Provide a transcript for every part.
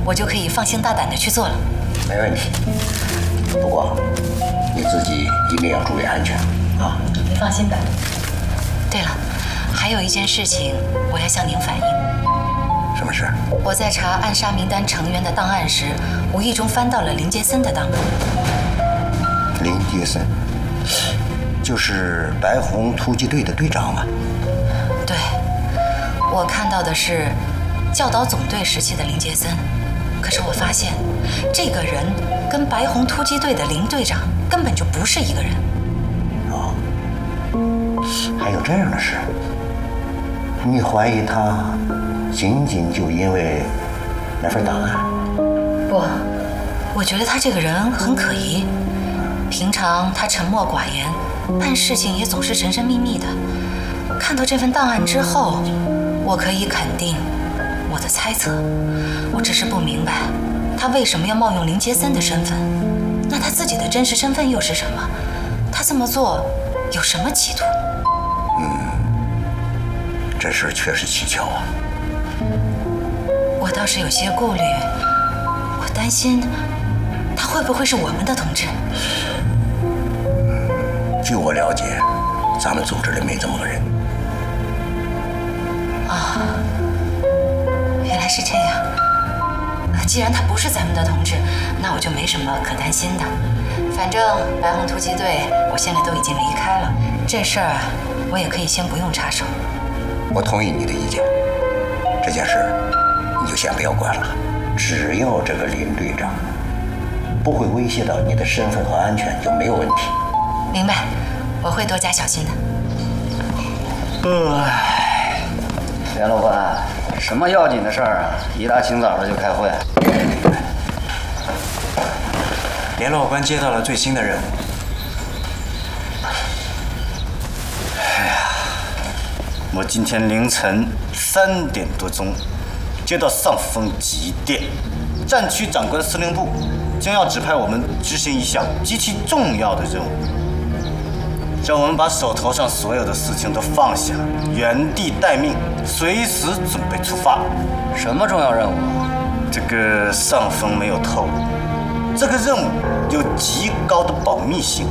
我就可以放心大胆的去做了。 没问题，不过你自己一定要注意安全啊！ 您放心吧。对了，还有一件事情我要向您反映。 什么事？ 我在查暗杀名单成员的档案时，无意中翻到了林杰森的档案。 林杰森，就是白红突击队的队长吗？ 对，我看到的是教导总队时期的林杰森，可是我发现这个人跟白红突击队的林队长根本就不是一个人。 哦，还有这样的事？你怀疑他仅仅就因为那份档案？ 不，我觉得他这个人很可疑。平常他沉默寡言，办事情也总是神神秘秘的。看到这份档案之后，我可以肯定我的猜测。我只是不明白，他为什么要冒用林杰森的身份？那他自己的真实身份又是什么？他这么做有什么企图？ 这事确实蹊跷啊！ 我倒是有些顾虑，我担心他会不会是我们的同志？ 据我了解，咱们组织里没这么个人。 啊，原来是这样。既然他不是咱们的同志，那我就没什么可担心的。反正白红突击队，我现在都已经离开了，这事儿我也可以先不用插手。 我同意你的意见，这件事你就先不要管了。只要这个林队长不会威胁到你的身份和安全，就没有问题。 明白，我会多加小心的。 连老板，什么要紧的事儿啊？一大清早的就开会。 连老官接到了最新的任务。 我今天凌晨3点多钟接到上峰急电，战区长官司令部将要指派我们执行一项极其重要的任务，让我们把手头上所有的事情都放下，原地待命，随时准备出发。 什么重要任务？ 这个上峰没有透露。这个任务有极高的保密性。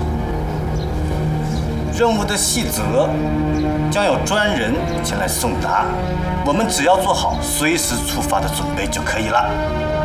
任务的细则将有专人前来送达，我们只要做好随时出发的准备就可以了。